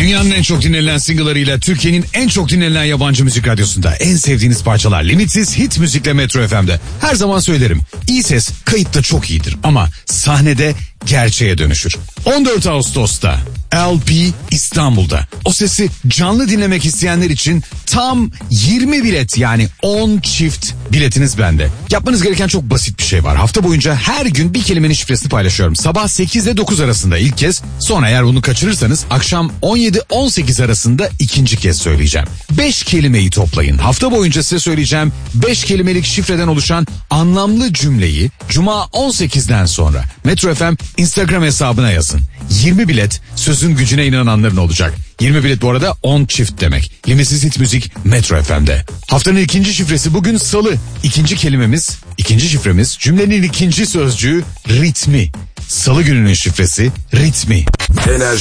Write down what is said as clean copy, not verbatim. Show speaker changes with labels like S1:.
S1: Dünyanın en çok dinlenilen single'larıyla Türkiye'nin en çok dinlenilen yabancı müzik radyosunda en sevdiğiniz parçalar limitsiz hit müzikle Metro FM'de. Her zaman söylerim, iyi ses kayıtta çok iyidir ama sahnede gerçeğe dönüşür. 14 Ağustos'ta LP İstanbul'da. O sesi canlı dinlemek isteyenler için tam 20 bilet, yani 10 çift biletiniz bende. Yapmanız gereken çok basit bir şey var. Hafta boyunca her gün bir kelimenin şifresini paylaşıyorum. Sabah 8 ile 9 arasında ilk kez, sonra eğer bunu kaçırırsanız akşam 17-18 arasında ikinci kez söyleyeceğim. 5 kelimeyi toplayın. Hafta boyunca size söyleyeceğim 5 kelimelik şifreden oluşan anlamlı cümleyi Cuma 18'den sonra Metro FM Instagram hesabına yazın. 20 bilet sözün gücüne inananların olacak. 20 bilet bu arada 10 çift demek. Limitsiz hit müzik Metro FM'de. Haftanın ikinci şifresi bugün Salı. İkinci şifremiz cümlenin ikinci sözcüğü ritmi. Salı gününün şifresi ritmi.
S2: Enerji.